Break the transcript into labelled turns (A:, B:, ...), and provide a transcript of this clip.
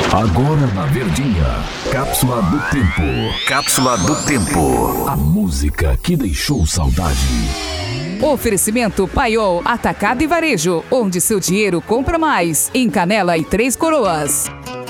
A: Agora na Verdinha, Cápsula do Tempo. Cápsula do Tempo. A música que deixou saudade.
B: Oferecimento Paiol, Atacado e Varejo, onde seu dinheiro compra mais. Em Canela e Três Coroas.